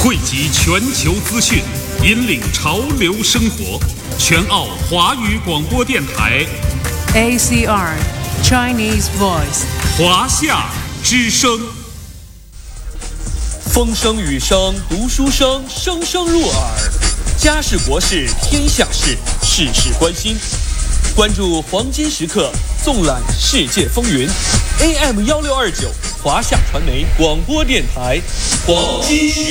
汇集全球资讯，引领潮流生活。全澳华语广播电台 ACR Chinese Voice 华夏之声。 风声雨声读书声，声声入耳。家事国事天下事，事事关心。关注黄金时刻，纵览世界风云。AM 1629华夏传媒广播电台黄金时刻。